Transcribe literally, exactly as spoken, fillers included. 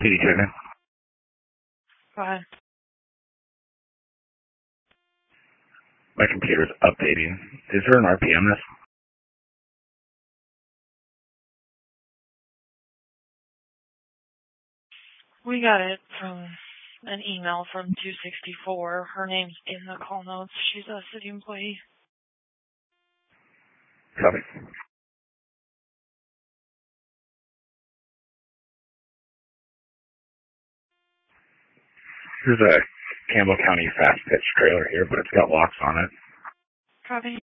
P D chicken. Go ahead. My computer's updating. Is there an R P M this? We got it from an email from two sixty-four. Her name's in the call notes. She's a city employee. Copy. There's a Campbell County fast pitch trailer here, but it's got locks on it. Copy.